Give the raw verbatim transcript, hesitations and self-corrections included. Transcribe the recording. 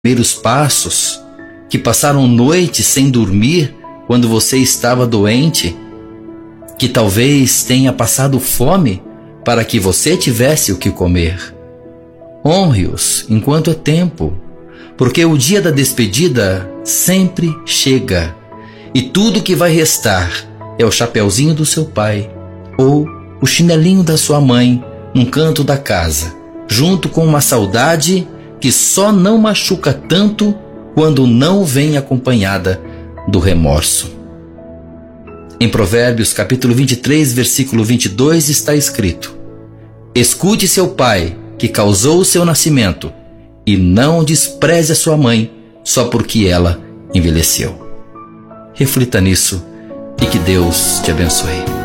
primeiros passos, que passaram noites sem dormir quando você estava doente, que talvez tenha passado fome para que você tivesse o que comer. Honre-os enquanto é tempo, porque o dia da despedida sempre chega, e tudo que vai restar é o chapeuzinho do seu pai ou o chinelinho da sua mãe num canto da casa, junto com uma saudade que só não machuca tanto quando não vem acompanhada do remorso. Em Provérbios capítulo vinte e três, versículo vinte e dois está escrito: escute seu pai, que causou o seu nascimento, e não despreze a sua mãe só porque ela envelheceu. Reflita nisso e que Deus te abençoe.